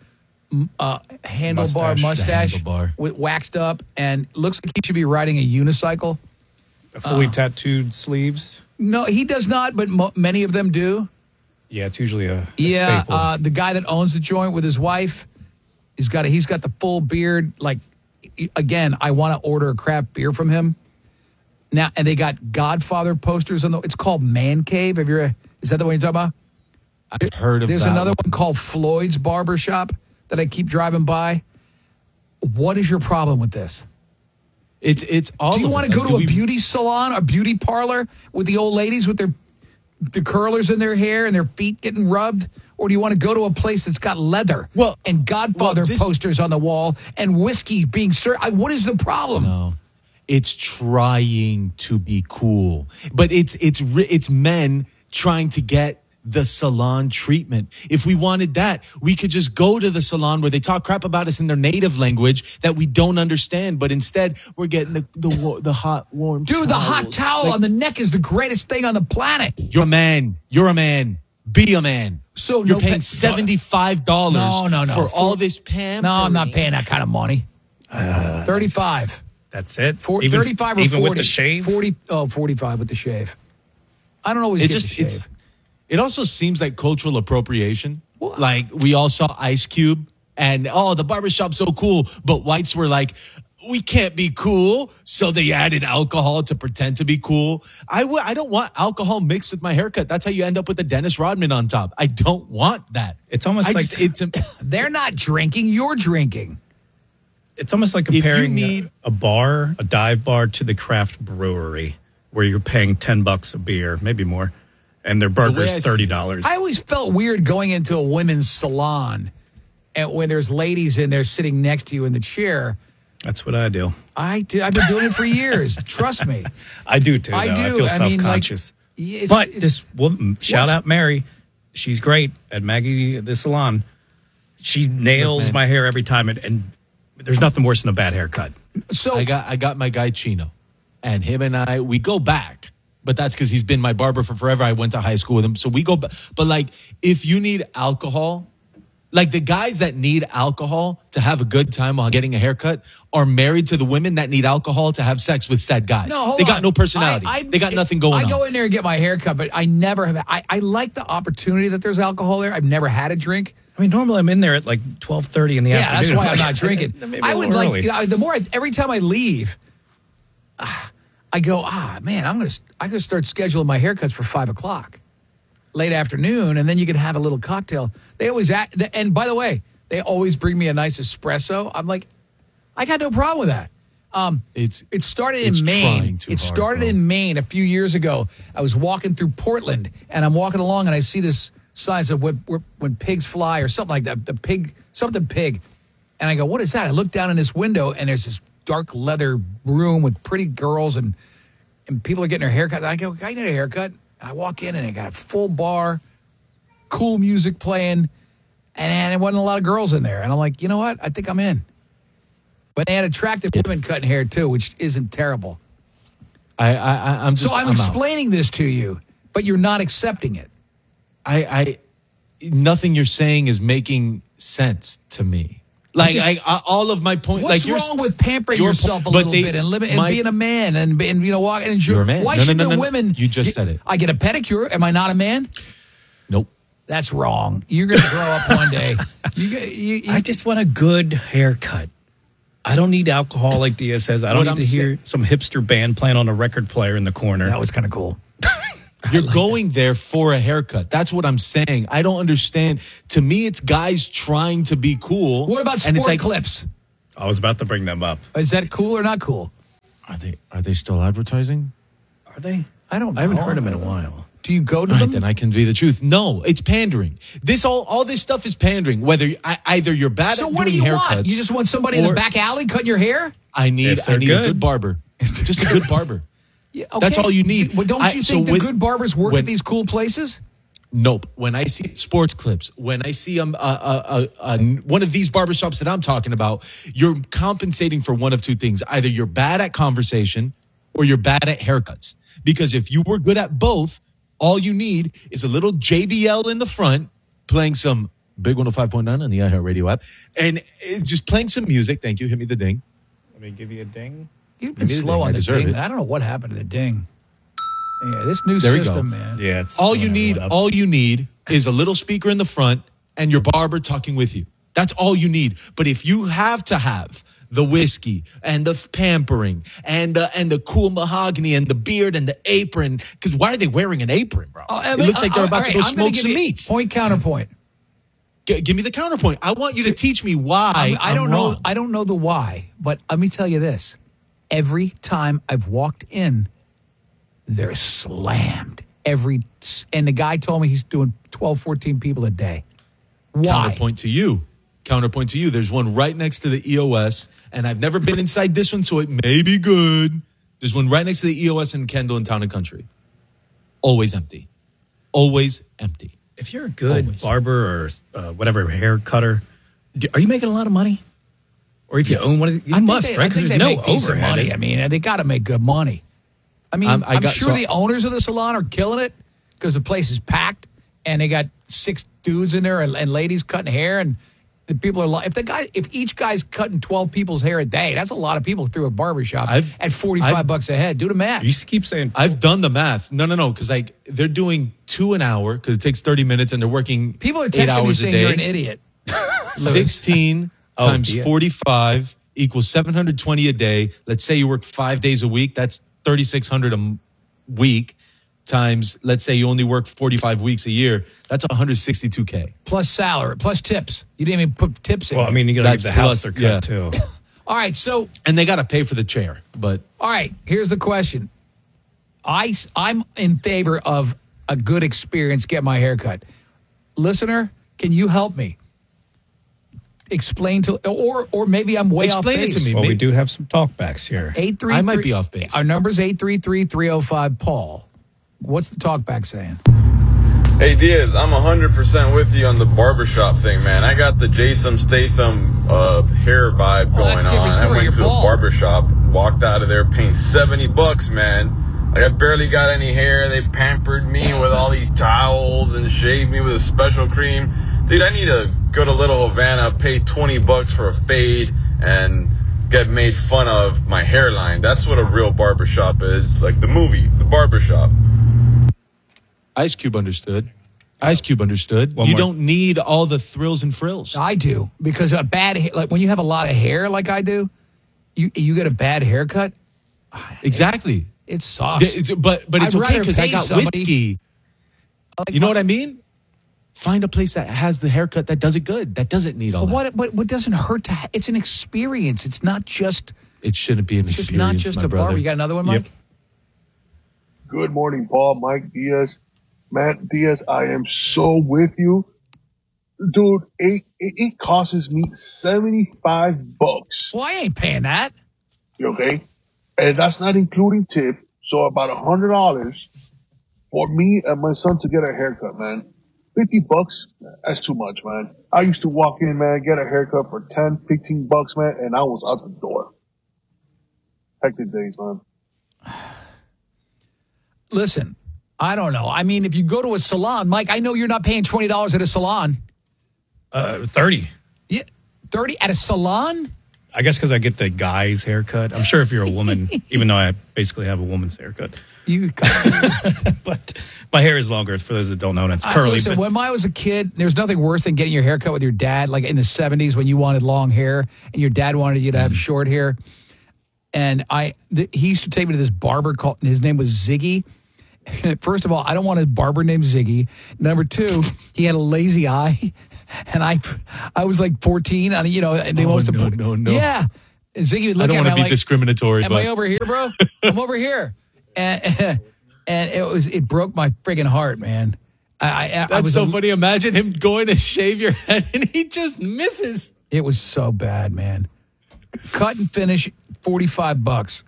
handlebar mustache with waxed up, and looks like he should be riding a unicycle. Fully tattooed sleeves. No, he does not, but many of them do. Yeah, it's usually a Yeah, staple. the guy that owns the joint with his wife, he's got the full beard. Like, again, I want to order a craft beer from him. Now, and they got Godfather posters on it's called Man Cave. Is that the one you're talking about? I've heard of There's that another one called Floyd's Barbershop that I keep driving by. What is your problem with this? It's all. Do you of want it. to go Like, to do a we- beauty salon, a beauty parlor with the old ladies with the curlers in their hair and their feet getting rubbed? Or do you want to go to a place that's got leather and Godfather posters on the wall and whiskey being served? What is the problem? No. It's trying to be cool, but it's men trying to get the salon treatment. If we wanted that, we could just go to the salon where they talk crap about us in their native language that we don't understand. But instead, we're getting the hot, warm. Dude, the hot towel on the neck is the greatest thing on the planet. You're a man. You're a man. Be a man. So you're paying $75 No. for all this pampering. No, I'm not paying that kind of money. 35. That's it? 35 or 40. Even with the shave? 45 with the shave. I don't always get the shave. It also seems like cultural appropriation. Like, we all saw Ice Cube and, the barbershop's so cool. But whites were like, we can't be cool. So they added alcohol to pretend to be cool. I don't want alcohol mixed with my haircut. That's how you end up with the Dennis Rodman on top. I don't want that. It's almost they're not drinking. You're drinking. It's almost like comparing a bar, a dive bar, to the craft brewery where you're paying $10 a beer, maybe more, and their burger's $30. I always felt weird going into a women's salon and when there's ladies in there sitting next to you in the chair. That's what I do. I've been doing it for years. Trust me. I do too. I though. do. I feel self-conscious. But this woman, shout out Mary, she's great at Maggie the salon. She nails my hair every time, and there's nothing worse than a bad haircut. So I got my guy Chino, and him and we go back, but that's because he's been my barber for forever. I went to high school with him, so we go back. But like, if you need alcohol, like the guys that need alcohol to have a good time while getting a haircut are married to the women that need alcohol to have sex with said guys. No, hold they on. got no personality. They got nothing going on. I go in there and get my hair cut, but I never have. I like the opportunity that there's alcohol there. I've never had a drink. I mean, normally I'm in there at like 12:30 in the afternoon. Yeah, that's why I'm not drinking. Maybe I a would little like, early. the more, every time I leave, I go, man, I'm gonna start scheduling my haircuts for 5 o'clock, late afternoon, and then you can have a little cocktail. They always, and by the way, they always bring me a nice espresso. I'm like, I got no problem with that. It started in Maine. It started in Maine a few years ago. I was walking through Portland, and I'm walking along, and I see this sign of when pigs fly or something like that. Something pig. And I go, what is that? I look down in this window, and there's this dark leather room with pretty girls, and people are getting their haircut. I go, I need a haircut. I walk in, and they got a full bar, cool music playing, and there wasn't a lot of girls in there. And I'm like, you know what? I think I'm in. But they had attractive women cutting hair, too, which isn't terrible. I'm explaining this to you, but you're not accepting it. Nothing you're saying is making sense to me. Like, all of my points. What's wrong with pampering yourself a little bit and being a man and walking and enjoy? You're a man. Why No, should no, the no. women? You just said it. I get a pedicure. Am I not a man? Nope. That's wrong. You're going to grow up one day. I just want a good haircut. I don't need alcohol like Dia says. I don't need to hear some hipster band playing on a record player in the corner. That was kind of cool. You're going there for a haircut. That's what I'm saying. I don't understand. To me, it's guys trying to be cool. What about and sport clips? I was about to bring them up. Is that cool or not cool? Are they still advertising? Are they? I don't know. I haven't heard them in a while. Do you go to All right, them? then I can be the truth. No, it's pandering. All this stuff is pandering. Whether either you're bad So at what do doing you haircuts, want? You just want somebody in the back alley cutting your hair? I need a good barber. Just a good barber. Yeah, okay. That's all you need. Well, don't you think the good barbers work at these cool places? Nope. When I see sports clips, when I see one of these barbershops that I'm talking about, you're compensating for one of two things. Either you're bad at conversation or you're bad at haircuts. Because if you were good at both, all you need is a little JBL in the front playing some Big 105.9 on the iHeartRadio app and just playing some music. Thank you. Hit me the ding. Let me give you a ding. You've been slow on the ding. I don't know what happened to the ding. Yeah, this new system, man. Yeah, it's all you need is a little speaker in the front and your barber talking with you. That's all you need. But if you have to have the whiskey and the pampering and the cool mahogany and the beard and the apron, because why are they wearing an apron, bro? It looks like they're about to go smoke some meats. Point counterpoint. Give me the counterpoint. I want you to teach me why. I don't know. I don't know the why, but let me tell you this: every time I've walked in, they're slammed. And the guy told me he's doing 12, 14 people a day. Why? Counterpoint to you. There's one right next to the EOS, and I've never been inside this one, so it may be good. There's one right next to the EOS in Kendall in Town and Country. Always empty. Always empty. If you're a good barber or whatever hair cutter, are you making a lot of money? Or if you own one, you must, right? Because there's no overhead. Money. I mean, they got to make good money. I mean, I'm sure the owners of the salon are killing it because the place is packed and they got 6 dudes in there and ladies cutting hair, and the people are if each guy's cutting 12 people's hair a day, that's a lot of people through a barbershop at $45 a head. Do the math. You keep saying I've done the math. No, because they're doing 2 an hour because it takes 30 minutes and they're working. People are 8 texting me hours saying a day. you're an idiot. 16 times 45 equals 720 a day. Let's say you work 5 days a week. That's 3,600 a week times, let's say you only work 45 weeks a year. That's 162K. Plus salary, plus tips. You didn't even put tips in. Well, I mean, you got to give the house their cut too. All right, so. And they got to pay for the chair, but. All right, here's the question. I'm in favor of a good experience, get my hair cut. Listener, can you help me? Explain to, or maybe I'm way off base. Explain it to me. Well, we do have some talkbacks here. 833. I might be off base. Our number's 833-305-PAUL. What's the talkback saying? Hey Diaz, I'm 100% with you on the barbershop thing, man. I got the Jason Statham hair vibe going on. I went to a barbershop, walked out of there paying $70, man. Like I barely got any hair. They pampered me with all these towels and shaved me with a special cream. Dude, I need to go to Little Havana, pay $20 for a fade, and get made fun of my hairline. That's what a real barbershop is. Like the movie, The Barbershop. Ice Cube understood. You don't need all the thrills and frills. I do, because like when you have a lot of hair like I do, you get a bad haircut. Exactly. It sucks. But it's okay because I got whiskey. You know what I mean? Find a place that has the haircut that does it good. That doesn't need all that. What doesn't hurt to? It's an experience. It's not just. It shouldn't be an experience. It's not just a barber. You got another one, Mike? Yep. Good morning, Paul, Mike, Diaz, Matt, Diaz. I am so with you, dude. It costs me $75. Well, I ain't paying that. Okay, and that's not including tip. So about $100 for me and my son to get a haircut, man. $50, that's too much, man. I used to walk in, man, get a haircut for $10, $15, man, and I was out the door. Hectic days, man. Listen, I don't know. I mean, if you go to a salon, Mike, I know you're not paying $20 at a salon. 30. Yeah, 30 at a salon? I guess because I get the guy's haircut. I'm sure if you're a woman, even though I basically have a woman's haircut. But my hair is longer, for those that don't know, and it's curly. Listen, when I was a kid, there's nothing worse than getting your hair cut with your dad, like in the 70s when you wanted long hair and your dad wanted you to have short hair. And he used to take me to this barber called, his name was Ziggy. First of all, I don't want a barber named Ziggy. Number 2, he had a lazy eye. And I was like 14. And, they No. Yeah. Ziggy would I look don't at want me to be like, discriminatory, am but I over here, bro? I'm over here. And it broke my friggin' heart, man. That's so funny. Imagine him going to shave your head and he just misses. It was so bad, man. Cut and finish, $45.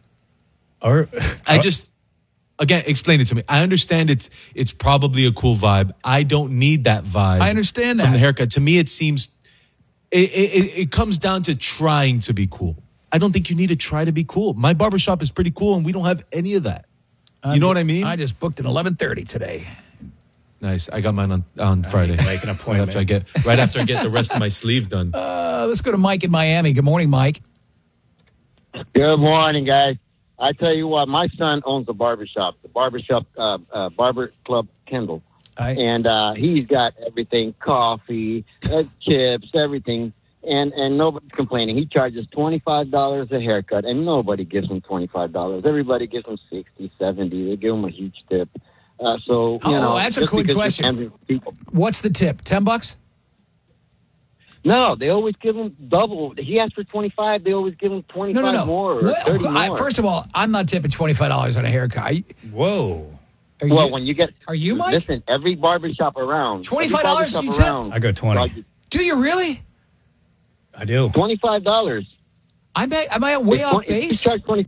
Again, explain it to me. I understand it's probably a cool vibe. I don't need that vibe. I understand that. From the haircut. To me, it seems it comes down to trying to be cool. I don't think you need to try to be cool. My barbershop is pretty cool, and we don't have any of that. You know what I mean? I just booked at 11:30 today. Nice. I got mine on Friday. Make an appointment. Right after I get the rest of my sleeve done. Let's go to Mike in Miami. Good morning, Mike. Good morning, guys. I tell you what, my son owns a barbershop, Barber Club Kendall. And he's got everything, coffee, chips, everything. And nobody's complaining. He charges $25 a haircut, and nobody gives him $25. Everybody gives him $60, $70. They give him a huge tip. That's a good question. What's the tip? $10? No, they always give him double. He asked for 25. They always give him 25 more or 30 more. First of all, I'm not tipping $25 on a haircut. Whoa. When you get... Are you, Mike? Listen, every barbershop around... $25 you tip? I go 20. Do you really? I do. $25. Am I way off base? Charge 20.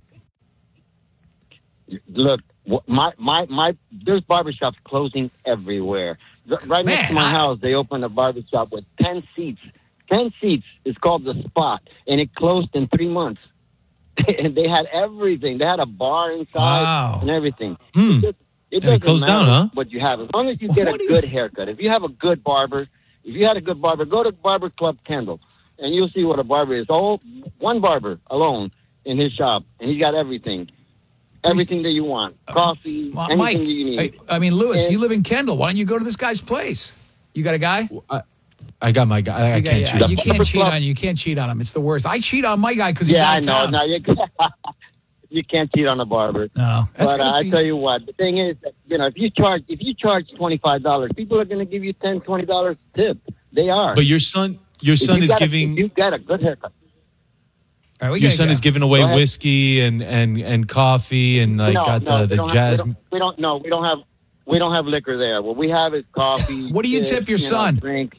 Look, there's barbershops closing everywhere. Right next to my house, they opened a barbershop with 10 seats. 10 seats. It's called The Spot, and it closed in 3 months. And they had everything. They had a bar inside and everything. It doesn't closed matter down, huh? what you have. As long as you get a good haircut. If you have a good barber, go to Barber Club Kendall, and you'll see what a barber is. One barber alone in his shop, and he's got everything. Everything that you want. Coffee, anything Mike, that you need. Lewis, you live in Kendall. Why don't you go to this guy's place? You got a guy? I got my guy. I can't cheat on him. You can't cheat on him. It's the worst. I cheat on my guy because he's out of town. No, you can't cheat on a barber. No. But I tell you what, the thing is, that, if you charge $25, people are going to give you $10, $20 tip. They are. But your son is giving... You've got a good haircut. Right, your son is giving away whiskey and coffee and the jazz. We don't have liquor there. What we have is coffee. What do you tip your son? Drink.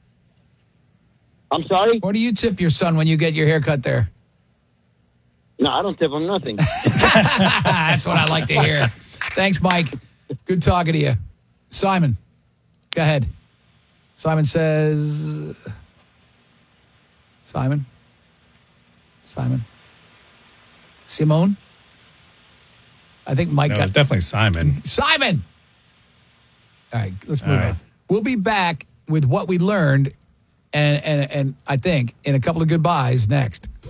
I'm sorry? What do you tip your son when you get your haircut there? No, I don't tip him nothing. That's what I like to hear. Thanks, Mike. Good talking to you. Simon, go ahead. Simon says... Simon? Simone? I think Mike it's definitely Simon. Simon! All right, let's move on. We'll be back with what we learned and I think in a couple of goodbyes next. The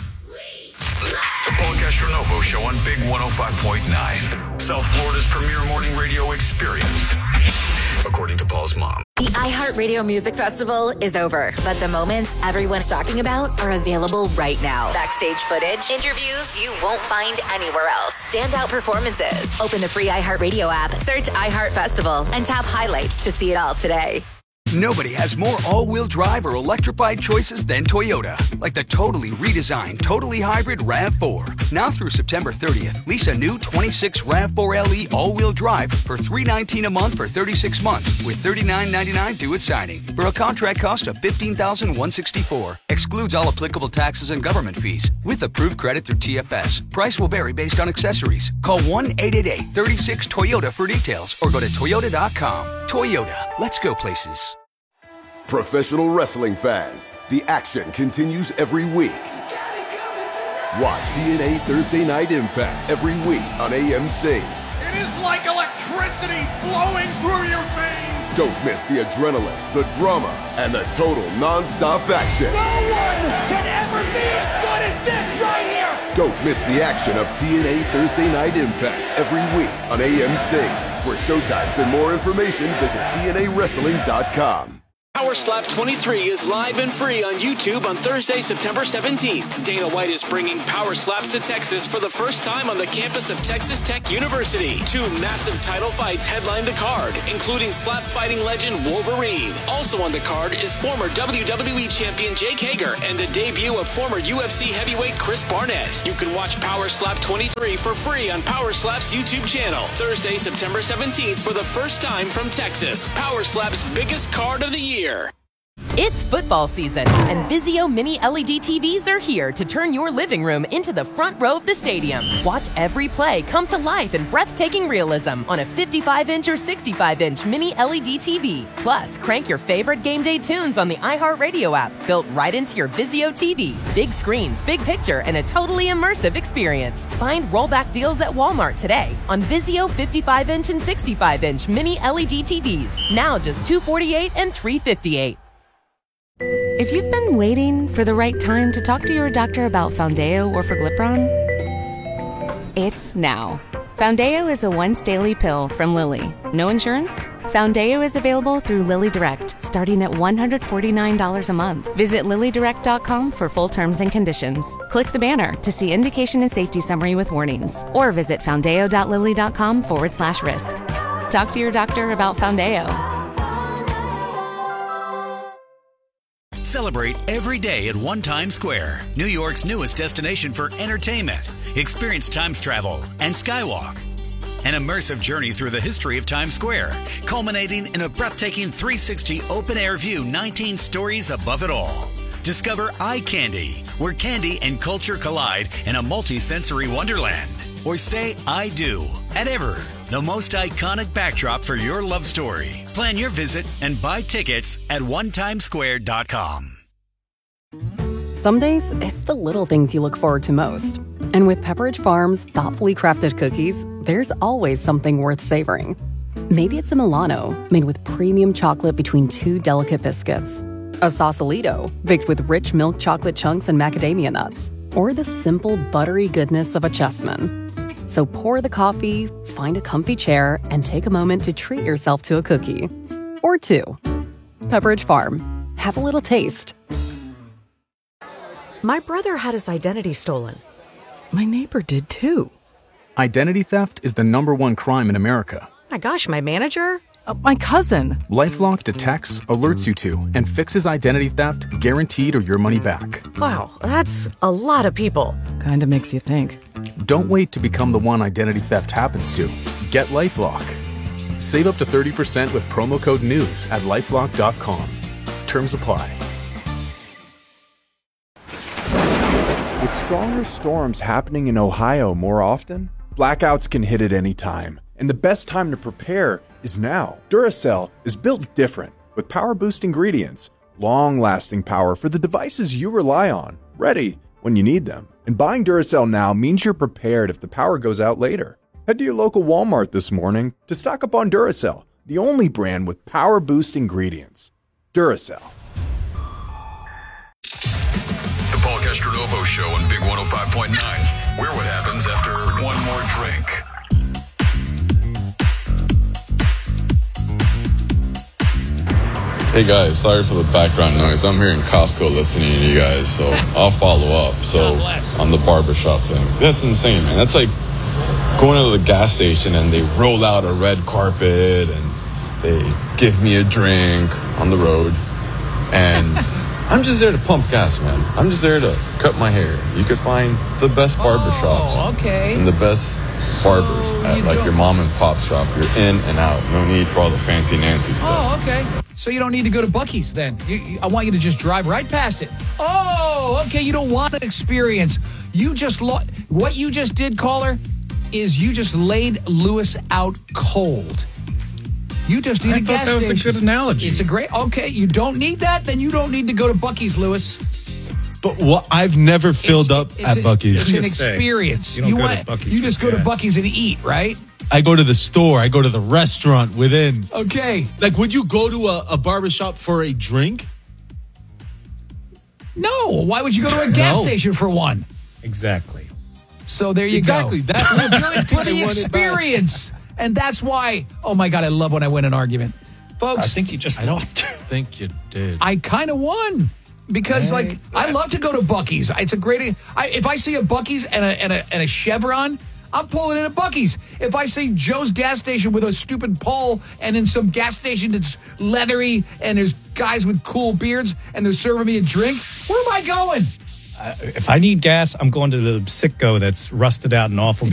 Paul Castronovo Show on Big 105.9. South Florida's premier morning radio experience. According to Paul's mom. The iHeartRadio Music Festival is over, but the moments everyone's talking about are available right now. Backstage footage, interviews you won't find anywhere else, standout performances. Open the free iHeartRadio app, search iHeart Festival, and tap highlights to see it all today. Nobody has more all-wheel drive or electrified choices than Toyota. Like the totally redesigned, totally hybrid RAV4. Now through September 30th, lease a new 26 RAV4 LE all-wheel drive for $319 a month for 36 months with $39.99 due at signing for a contract cost of $15,164. Excludes all applicable taxes and government fees with approved credit through TFS. Price will vary based on accessories. Call 1-888-36-TOYOTA for details or go to Toyota.com. Toyota, let's go places. Professional wrestling fans, the action continues every week. Watch TNA Thursday Night Impact every week on AMC. It is like electricity flowing through your veins. Don't miss the adrenaline, the drama, and the total non-stop action. No one can ever be as good as this right here. Don't miss the action of TNA Thursday Night Impact every week on AMC. For showtimes and more information, visit TNAWrestling.com. Power Slap 23 is live and free on YouTube on Thursday, September 17th. Dana White is bringing Power Slaps to Texas for the first time on the campus of Texas Tech University. 2 massive title fights headline the card, including slap fighting legend Wolverine. Also on the card is former WWE champion Jake Hager and the debut of former UFC heavyweight Chris Barnett. You can watch Power Slap 23 for free on Power Slap's YouTube channel. Thursday, September 17th for the first time from Texas. Power Slap's biggest card of the year. It's football season, and Vizio Mini LED TVs are here to turn your living room into the front row of the stadium. Watch every play come to life in breathtaking realism on a 55-inch or 65-inch Mini LED TV. Plus, crank your favorite game day tunes on the iHeartRadio app, built right into your Vizio TV. Big screens, big picture, and a totally immersive experience. Find rollback deals at Walmart today on Vizio 55-inch and 65-inch Mini LED TVs. Now just $248 and $358. If you've been waiting for the right time to talk to your doctor about Foundeo or Forglipron, it's now. Foundeo is a once-daily pill from Lilly. No insurance? Foundeo is available through Lilly Direct, starting at $149 a month. Visit LillyDirect.com for full terms and conditions. Click the banner to see indication and safety summary with warnings, or visit foundeo.lilly.com/risk. Talk to your doctor about Foundeo. Celebrate every day at One Times Square, New York's newest destination for entertainment. Experience Times travel and Skywalk, an immersive journey through the history of Times Square, culminating in a breathtaking 360 open-air view 19 stories above it all. Discover Eye Candy, where candy and culture collide in a multi-sensory wonderland. Or say I do at Ever, the most iconic backdrop for your love story. Plan your visit and buy tickets at onetimesquare.com. Some days, it's the little things you look forward to most. And with Pepperidge Farm's thoughtfully crafted cookies, there's always something worth savoring. Maybe it's a Milano, made with premium chocolate between 2 delicate biscuits. A Sausalito, baked with rich milk chocolate chunks and macadamia nuts. Or the simple, buttery goodness of a Chessman. So pour the coffee, find a comfy chair, and take a moment to treat yourself to a cookie. Or 2. Pepperidge Farm. Have a little taste. My brother had his identity stolen. My neighbor did too. Identity theft is the #1 crime in America. My gosh, my manager? My cousin. LifeLock detects, alerts you to, and fixes identity theft guaranteed or your money back. Wow, that's a lot of people. Kinda makes you think. Don't wait to become the one identity theft happens to. Get LifeLock. Save up to 30% with promo code NEWS at LifeLock.com. Terms apply. With stronger storms happening in Ohio more often, blackouts can hit at any time. And the best time to prepare is now. Duracell is built different, with power-boost ingredients, long-lasting power for the devices you rely on, ready when you need them. And buying Duracell now means you're prepared if the power goes out later. Head to your local Walmart this morning to stock up on Duracell, the only brand with power-boost ingredients. Duracell. The Paul Castronovo Show on Big 105.9. We're what happens after one more drink. Hey guys, sorry for the background noise. I'm here in Costco listening to you guys, so I'll follow up. So on the barbershop thing, that's insane, man. That's like going to the gas station and they roll out a red carpet and they give me a drink on the road, and I'm just there to pump gas, man. I'm just there to cut my hair. You could find the best barbershops and the best barbers at like your mom and pop shop. You're in and out. No need for all the fancy Nancy stuff. Oh, okay. So you don't need to go to Buc-ee's then. I want you to just drive right past it. Oh, okay. You don't want an experience. You just what you just did, caller, is you just laid Lewis out cold. You just need a gas station. That was a good analogy. It's a great. Okay, you don't need that. Then you don't need to go to Buc-ee's, Lewis. But I've never filled up at Buc-ee's. It's an experience. You just go to Buc-ee's and eat, right? I go to the store. I go to the restaurant within. Okay. Like, would you go to a barbershop for a drink? No. Why would you go to a gas station for one? Exactly. So there you go. Exactly. Do it for the experience. And that's why, oh my God, I love when I win an argument. folks. I think you just lost. I think you did. I kind of won. Because, I love to go to Buc-ee's. It's a great... if I see a Buc-ee's and a Chevron, I'm pulling in at Buc-ee's. If I see Joe's gas station with a stupid pole and in some gas station that's leathery and there's guys with cool beards and they're serving me a drink, where am I going? If I need gas, I'm going to the Citgo that's rusted out and awful